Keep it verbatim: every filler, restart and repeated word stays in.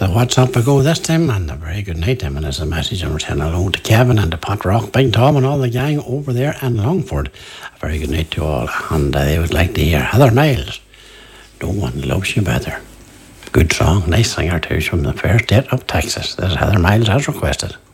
the WhatsApp I go this time, and a very good night. And there's a message I'm sending along to Kevin and the Pot Rock, Big Tom and all the gang over there in Longford. A very good night to all, and uh, they would like to hear Heather Miles, No One Loves You Better. Good song, nice singer too, from the fair state of Texas. This is Heather Miles as requested.